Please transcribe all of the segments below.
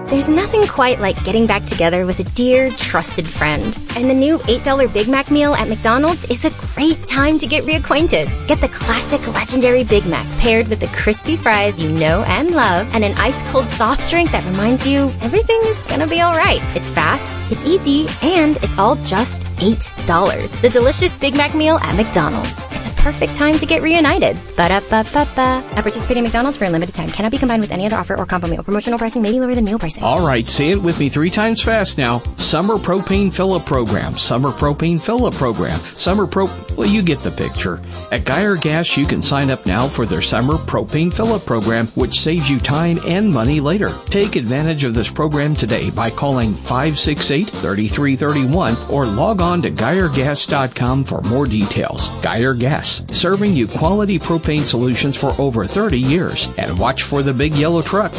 There's nothing quite like getting back together with a dear, trusted friend. And the new $8 Big Mac meal at McDonald's is a great time to get reacquainted. Get the classic legendary Big Mac paired with the crispy fries you know and love and an ice-cold soft drink that reminds you everything's gonna be alright. It's fast, it's easy, and it's all just $8. The delicious Big Mac meal at McDonald's. It's a perfect time to get reunited. Ba-da-ba-ba-ba. At participating McDonald's for a limited time. Cannot be combined with any other offer or combo meal. Promotional pricing may be lower than meal pricing. All right, say it with me 3 times fast now. Summer Propane Fill-Up Program. Summer Propane Fill-Up Program. Well, you get the picture. At Geyer Gas, you can sign up now for their Summer Propane Fill-Up Program, which saves you time and money later. Take advantage of this program today by calling 568-3331 or log on to GeyerGas.com for more details. Geyer Gas, serving you quality propane solutions for over 30 years. And watch for the big yellow truck.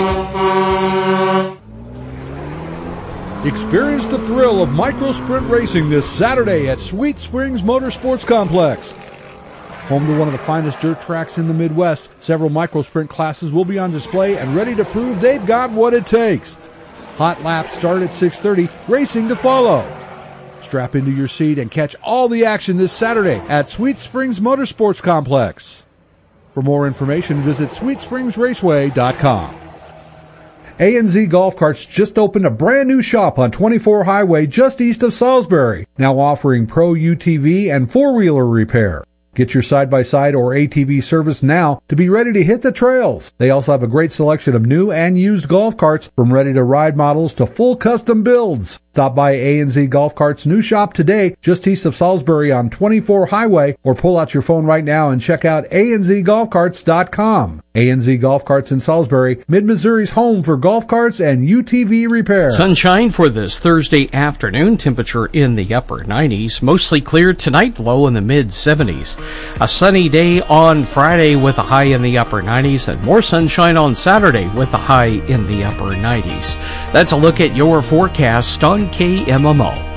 Experience the thrill of microsprint racing this Saturday at Sweet Springs Motorsports Complex. Home to one of the finest dirt tracks in the Midwest, several microsprint classes will be on display and ready to prove they've got what it takes. Hot laps start at 6:30, racing to follow. Strap into your seat and catch all the action this Saturday at Sweet Springs Motorsports Complex. For more information, visit SweetSpringsRaceway.com. A&Z Golf Carts just opened a brand new shop on 24 Highway just east of Salisbury, now offering Pro UTV and 4-wheeler repair. Get your side-by-side or ATV service now to be ready to hit the trails. They also have a great selection of new and used golf carts, from ready-to-ride models to full custom builds. Stop by A&Z Golf Carts' new shop today, just east of Salisbury on 24 Highway, or pull out your phone right now and check out anzgolfcarts.com. A&Z Golf Carts in Salisbury, Mid-Missouri's home for golf carts and UTV repair. Sunshine for this Thursday afternoon, temperature in the upper 90s, mostly clear tonight, low in the mid-70s. A sunny day on Friday with a high in the upper 90s, and more sunshine on Saturday with a high in the upper 90s. That's a look at your forecast on KMMO.